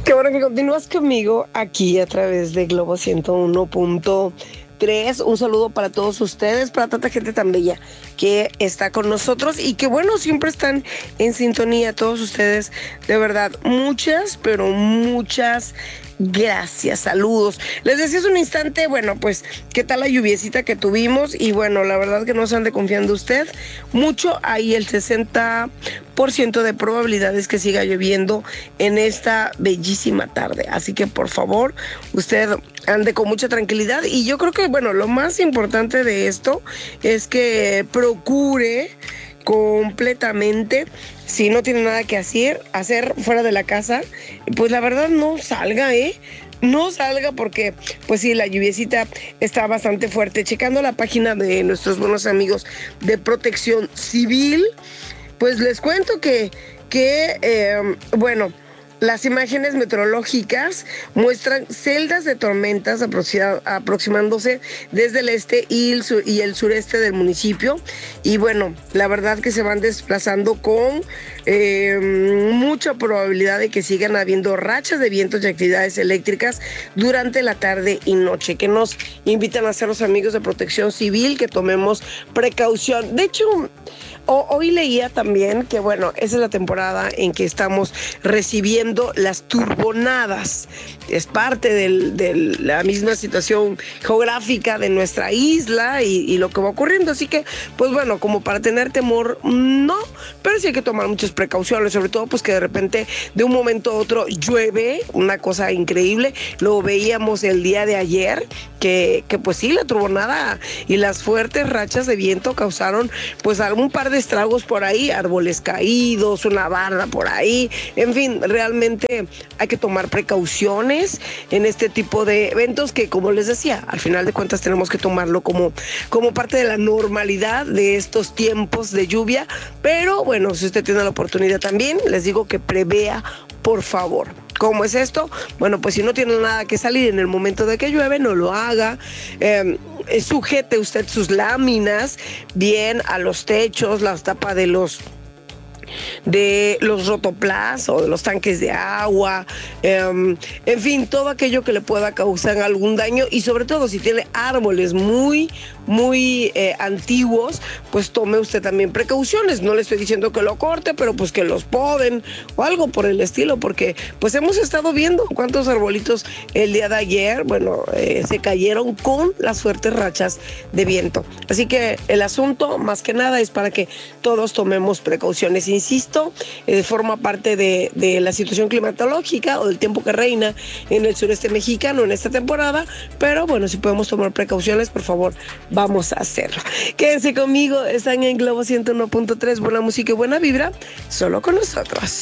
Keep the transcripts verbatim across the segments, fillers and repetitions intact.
Qué bueno que continúas conmigo aquí a través de Globo ciento uno punto tres. Un saludo para todos ustedes, para tanta gente tan bella que está con nosotros y que bueno, siempre están en sintonía todos ustedes. De verdad, muchas, pero muchas gracias, saludos. Les decía hace un instante, bueno, pues, ¿qué tal la lluviecita que tuvimos? Y bueno, la verdad que no se ande confiando usted mucho. Hay el sesenta por ciento de probabilidades que siga lloviendo en esta bellísima tarde. Así que, por favor, usted ande con mucha tranquilidad. Y yo creo que, bueno, lo más importante de esto es que procure completamente, si no tiene nada que hacer, hacer fuera de la casa, pues la verdad no salga, ¿eh? No salga porque, pues sí, la lluviecita está bastante fuerte. Checando la página de nuestros buenos amigos de Protección Civil, pues les cuento que, que eh, bueno, las imágenes meteorológicas muestran celdas de tormentas aproximándose desde el este y el, sur, y el sureste del municipio. Y bueno, la verdad que se van desplazando con eh, mucha probabilidad de que sigan habiendo rachas de vientos y actividades eléctricas durante la tarde y noche, que nos invitan a hacer los amigos de Protección Civil que tomemos precaución. De hecho, hoy leía también que, bueno, esa es la temporada en que estamos recibiendo las turbonadas. Es parte del, de la misma situación geográfica de nuestra isla y, y lo que va ocurriendo. Así que, pues bueno, como para tener temor, no, pero sí hay que tomar muchas precauciones, sobre todo pues que de repente, de un momento a otro, llueve, una cosa increíble. Lo veíamos el día de ayer, que, que pues sí, la turbonada y las fuertes rachas de viento causaron pues algún par de estragos por ahí, árboles caídos, una barda por ahí, en fin, realmente hay que tomar precauciones en este tipo de eventos que, como les decía, al final de cuentas tenemos que tomarlo como, como parte de la normalidad de estos tiempos de lluvia, pero bueno, si usted tiene la oportunidad también, les digo que prevea, por favor. ¿Cómo es esto? Bueno, pues si no tiene nada que salir en el momento de que llueve, no lo haga. Eh, sujete usted sus láminas bien a los techos, las tapas de los de los rotoplas o de los tanques de agua, eh, en fin, todo aquello que le pueda causar algún daño, y sobre todo si tiene árboles muy, muy eh, antiguos, pues tome usted también precauciones. No le estoy diciendo que lo corte, pero pues que los poden o algo por el estilo, porque pues hemos estado viendo cuántos arbolitos el día de ayer, bueno, eh, se cayeron con las fuertes rachas de viento. Así que el asunto, más que nada, es para que todos tomemos precauciones. Insisto, eh, forma parte de, de la situación climatológica o del tiempo que reina en el sureste mexicano en esta temporada, pero bueno, si podemos tomar precauciones, por favor, vamos a hacerlo. Quédense conmigo, están en Globo ciento uno punto tres, buena música y buena vibra, solo con nosotros.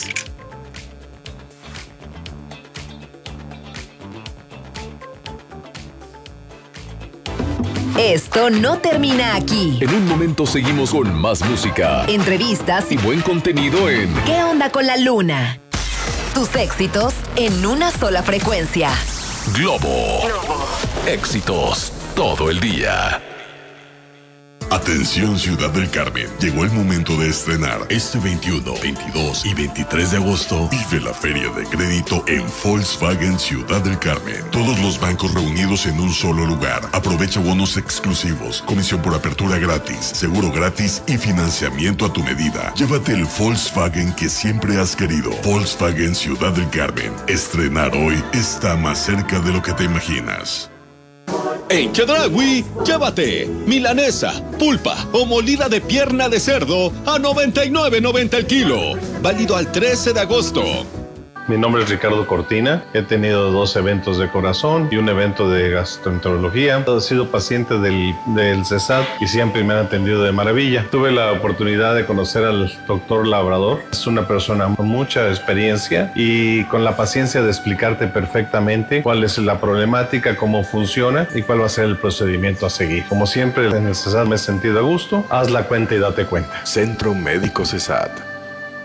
Esto no termina aquí. En un momento seguimos con más música, entrevistas y buen contenido en ¿Qué onda con la luna? Tus éxitos en una sola frecuencia. Globo. Globo. Éxitos todo el día. Atención Ciudad del Carmen, llegó el momento de estrenar. Este veintiuno, veintidós y veintitrés de agosto vive la Feria de Crédito en Volkswagen Ciudad del Carmen. Todos los bancos reunidos en un solo lugar. Aprovecha bonos exclusivos, comisión por apertura gratis, seguro gratis y financiamiento a tu medida. Llévate el Volkswagen que siempre has querido. Volkswagen Ciudad del Carmen. Estrenar hoy está más cerca de lo que te imaginas. En Chedraui, llévate milanesa, pulpa o molida de pierna de cerdo a noventa y nueve noventa el kilo. Válido al trece de agosto. Mi nombre es Ricardo Cortina, he tenido dos eventos de corazón y un evento de gastroenterología. He sido paciente del, del CESAT y siempre me han atendido de maravilla. Tuve la oportunidad de conocer al doctor Labrador. Es una persona con mucha experiencia y con la paciencia de explicarte perfectamente cuál es la problemática, cómo funciona y cuál va a ser el procedimiento a seguir. Como siempre en el CESAT me he sentido a gusto. Haz la cuenta y date cuenta. Centro Médico CESAT.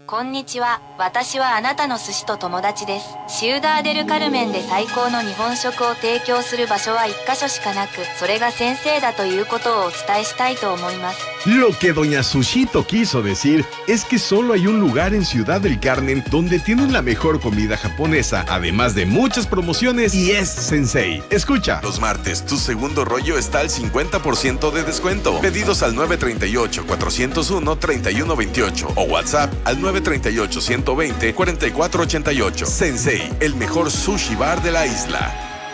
こんにちは。私はあなたの寿司と友達です。シウダーデルカルメンで最高の日本食を提供する場所は一箇所しかなく、それが先生だということをお伝えしたいと思います。 Lo que doña Sushito quiso decir es que solo hay un lugar en Ciudad del Carmen donde tienen la mejor comida japonesa, además de muchas promociones, y es Sensei. Escucha. Los martes, tu segundo rollo está al cincuenta por ciento de descuento. Pedidos al nueve tres ocho, cuatro cero uno, tres uno dos ocho o WhatsApp al nueve tres ocho, uno dos cero, cuatro cuatro ocho ocho. Sensei, el mejor sushi bar de la isla.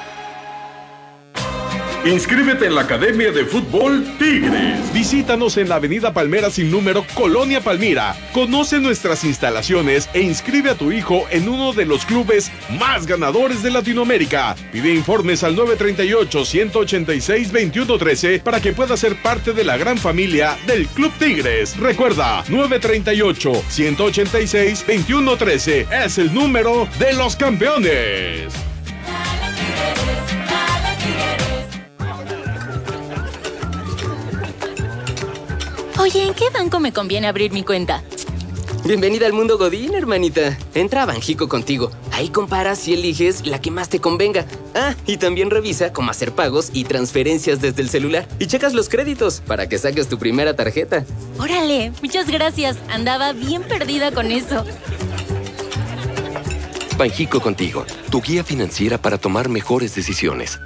Inscríbete en la Academia de Fútbol Tigres. Visítanos en la Avenida Palmera sin número, Colonia Palmira. Conoce nuestras instalaciones e inscribe a tu hijo en uno de los clubes más ganadores de Latinoamérica. Pide informes al nueve tres ocho, uno ocho seis, dos uno uno tres para que puedas ser parte de la gran familia del Club Tigres. Recuerda, nueve tres ocho, uno ocho seis, dos uno uno tres es el número de los campeones. Oye, ¿en qué banco me conviene abrir mi cuenta? Bienvenida al mundo Godín, hermanita. Entra a Banjico Contigo. Ahí comparas y eliges la que más te convenga. Ah, y también revisa cómo hacer pagos y transferencias desde el celular. Y checas los créditos para que saques tu primera tarjeta. ¡Órale! Muchas gracias. Andaba bien perdida con eso. Banjico Contigo, tu guía financiera para tomar mejores decisiones.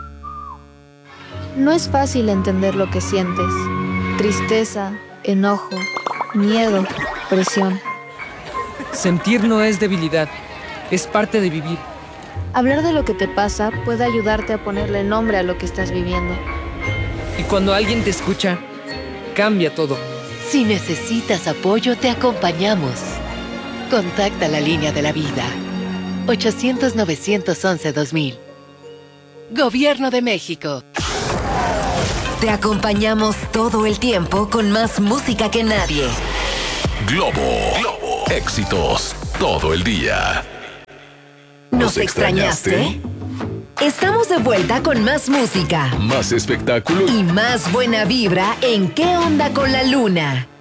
No es fácil entender lo que sientes. Tristeza, enojo, miedo, presión. Sentir no es debilidad, es parte de vivir. Hablar de lo que te pasa puede ayudarte a ponerle nombre a lo que estás viviendo. Y cuando alguien te escucha, cambia todo. Si necesitas apoyo, te acompañamos. Contacta la línea de la vida. ochocientos, novecientos once, dos mil. Gobierno de México. Te acompañamos todo el tiempo con más música que nadie. Globo. Globo. Éxitos todo el día. ¿Nos extrañaste? Estamos de vuelta con más música. Más espectáculo. Y más buena vibra en ¿Qué onda con la luna?